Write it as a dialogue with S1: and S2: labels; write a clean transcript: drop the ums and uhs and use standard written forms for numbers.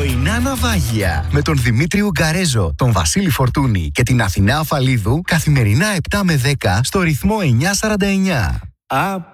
S1: Πρωινά ναυάγια με τον Δημήτρη Ουγκαρέζο, τον Βασίλη Φορτούνη και την Αθηνά Αφαλίδου καθημερινά 7 με 10 στο ρυθμό 949.